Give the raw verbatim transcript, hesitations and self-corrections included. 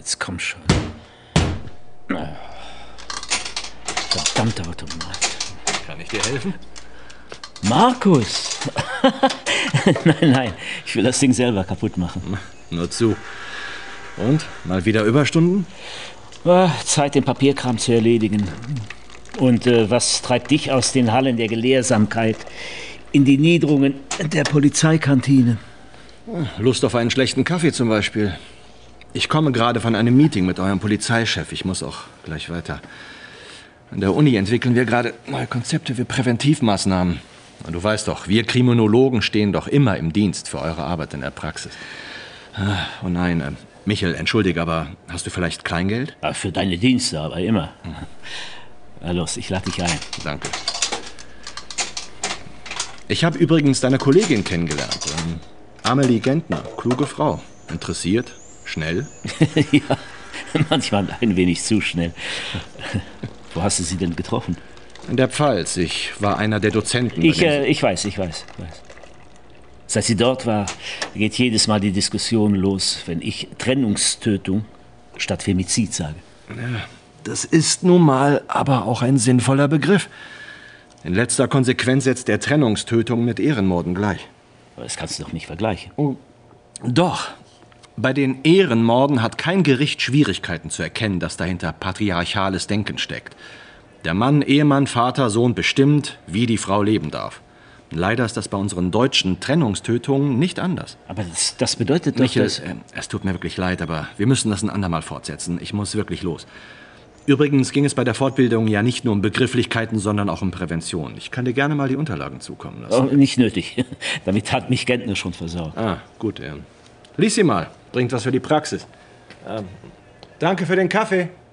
jetzt komm schon. Verdammter Automat. Kann ich dir helfen? Markus! Nein, nein, ich will das Ding selber kaputt machen. Nur zu. Und? Mal wieder Überstunden? Ah, Zeit, den Papierkram zu erledigen. Und äh, was treibt dich aus den Hallen der Gelehrsamkeit in die Niederungen der Polizeikantine? Lust auf einen schlechten Kaffee zum Beispiel. Ich komme gerade von einem Meeting mit eurem Polizeichef. Ich muss auch gleich weiter. An der Uni entwickeln wir gerade neue Konzepte für Präventivmaßnahmen. Und du weißt doch, wir Kriminologen stehen doch immer im Dienst für eure Arbeit in der Praxis. Oh nein, äh, Michel, entschuldige, aber hast du vielleicht Kleingeld? Ja, für deine Dienste, aber immer. Na los, ich lade dich ein. Danke. Ich habe übrigens deine Kollegin kennengelernt. Ähm, Amelie Gentner, kluge Frau. Interessiert, schnell. Ja, manchmal ein wenig zu schnell. Wo hast du sie denn getroffen? In der Pfalz. Ich war einer der Dozenten. Ich, äh, ich weiß, ich weiß, ich weiß. Seit sie dort war, geht jedes Mal die Diskussion los, wenn ich Trennungstötung statt Femizid sage. Ja, das ist nun mal aber auch ein sinnvoller Begriff. In letzter Konsequenz setzt der Trennungstötung mit Ehrenmorden gleich. Aber das kannst du doch nicht vergleichen. Oh, doch. Bei den Ehrenmorden hat kein Gericht Schwierigkeiten zu erkennen, dass dahinter patriarchales Denken steckt. Der Mann, Ehemann, Vater, Sohn bestimmt, wie die Frau leben darf. Leider ist das bei unseren deutschen Trennungstötungen nicht anders. Aber das, das bedeutet doch, Michael, dass... äh, es tut mir wirklich leid, aber wir müssen das ein andermal fortsetzen. Ich muss wirklich los. Übrigens ging es bei der Fortbildung ja nicht nur um Begrifflichkeiten, sondern auch um Prävention. Ich kann dir gerne mal die Unterlagen zukommen lassen. Oh, nicht nötig. Damit hat mich Gentner schon versorgt. Ah, gut, ja. Lies sie mal. Bringt was für die Praxis. Ähm, danke für den Kaffee.